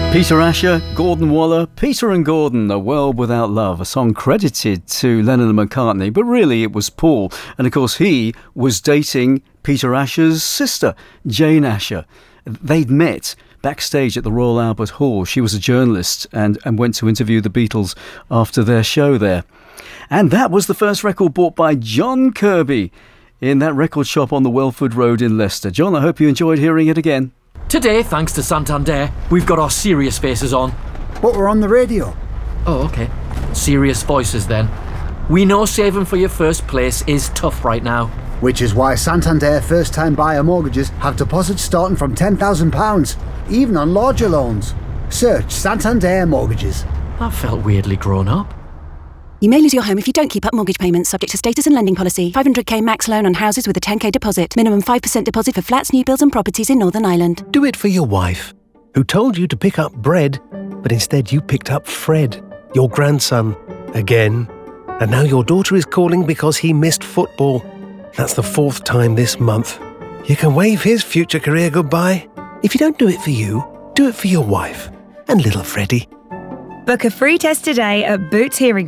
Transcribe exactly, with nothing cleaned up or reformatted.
Peter Asher, Gordon Waller, Peter and Gordon, A World Without Love, a song credited to Lennon and McCartney, but really it was Paul. And of course he was dating Peter Asher's sister, Jane Asher. They'd met backstage at the Royal Albert Hall. She was a journalist and, and went to interview the Beatles after their show there. And that was the first record bought by John Kirby in that record shop on the Welford Road in Leicester. John, I hope you enjoyed hearing it again. Today, thanks to Santander, we've got our serious faces on. But we're on the radio. Oh, okay. Serious voices then. We know saving for your first place is tough right now. Which is why Santander first-time buyer mortgages have deposits starting from ten thousand pounds, even on larger loans. Search Santander Mortgages. That felt weirdly grown up. You may lose your home if you don't keep up mortgage payments, subject to status and lending policy. five hundred k max loan on houses with a ten k deposit. Minimum five percent deposit for flats, new builds and properties in Northern Ireland. Do it for your wife, who told you to pick up bread, but instead you picked up Fred, your grandson, again. And now your daughter is calling because he missed football. That's the fourth time this month. You can wave his future career goodbye. If you don't do it for you, do it for your wife and little Freddie. Book a free test today at Boots Hearing